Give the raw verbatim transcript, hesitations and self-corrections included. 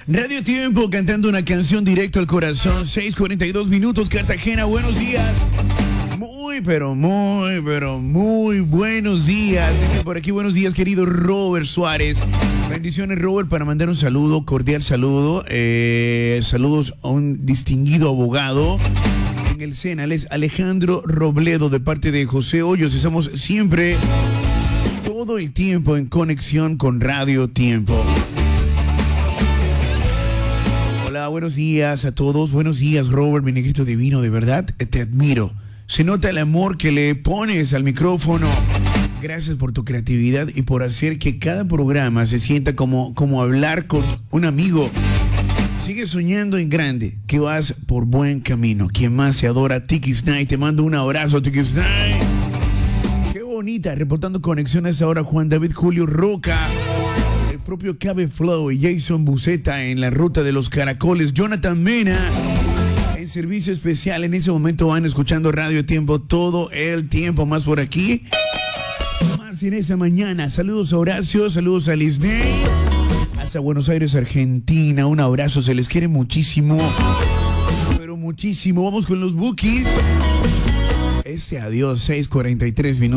Radio Tiempo cantando una canción directo al corazón. seis cuarenta y dos minutos, Cartagena, buenos días. Muy, pero muy, pero muy buenos días. Dice por aquí, buenos días, querido Robert Suárez. Bendiciones, Robert, para mandar un saludo, cordial saludo. Eh, saludos a un distinguido abogado en el SENA, es Alejandro Robledo, de parte de José Hoyos. Estamos siempre, todo el tiempo, en conexión con Radio Tiempo. Hola, buenos días a todos. Buenos días, Robert, mi negrito divino, de verdad, te admiro. Se nota el amor que le pones al micrófono. Gracias por tu creatividad y por hacer que cada programa se sienta como, como hablar con un amigo. Sigue soñando en grande, que vas por buen camino. Quien más se adora, Tiki Snai. Te mando un abrazo, Tiki Snai. Qué bonita, reportando conexiones ahora Juan David Julio Roca, el propio Cabe Flow y Jason Buceta en la ruta de los caracoles. Jonathan Mena en servicio especial. En ese momento van escuchando Radio Tiempo todo el tiempo, más por aquí, más en esa mañana. Saludos a Horacio, saludos a Lisney, hasta Buenos Aires, Argentina. Un abrazo, se les quiere muchísimo, pero muchísimo. Vamos con los bookies. Ese adiós, seis cuarenta y tres minutos.